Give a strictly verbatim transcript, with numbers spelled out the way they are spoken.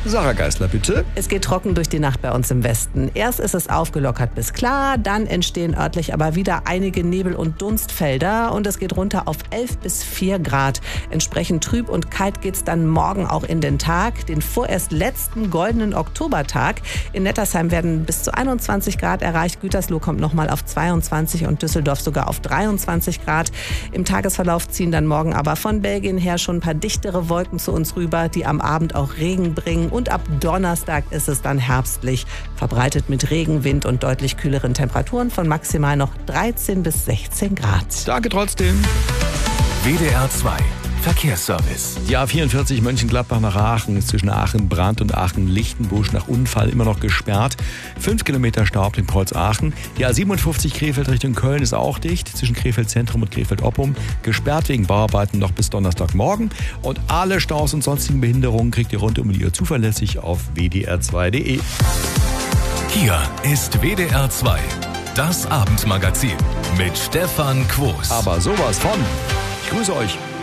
Sarah Geisler, bitte. Es geht trocken durch die Nacht bei uns im Westen. Erst ist es aufgelockert bis klar, dann entstehen örtlich aber wieder einige Nebel- und Dunstfelder und es geht runter auf elf bis vier Grad. Entsprechend trüb und kalt geht's dann morgen auch in den Tag, den vorerst letzten goldenen Oktobertag. In Nettersheim werden bis zu einundzwanzig Grad erreicht. Gütersloh kommt nochmal auf zweiundzwanzig und Düsseldorf sogar auf dreiundzwanzig Grad. Im Tagesverlauf ziehen dann morgen aber von Belgien her schon ein paar dichtere Wolken zu uns rüber, die am Abend auch Regen bringen. Und ab Donnerstag ist es dann herbstlich, verbreitet mit Regen, Wind und deutlich kühleren Temperaturen von maximal noch dreizehn bis sechzehn Grad. Danke trotzdem. W D R zwei Verkehrsservice. Die A vierundvierzig Mönchengladbach nach Aachen ist zwischen Aachen-Brandt und Aachen-Lichtenbusch nach Unfall immer noch gesperrt. Fünf Kilometer Stau ab dem Kreuz Aachen. Die A siebenundfünfzig Krefeld Richtung Köln ist auch dicht, zwischen Krefeld Zentrum und Krefeld Oppum. Gesperrt wegen Bauarbeiten noch bis Donnerstagmorgen. Und alle Staus und sonstigen Behinderungen kriegt ihr rund um die Uhr zuverlässig auf w d r zwei punkt d e. Hier ist W D R zwei, das Abendmagazin mit Stefan Quos. Aber sowas von. Ich grüße euch.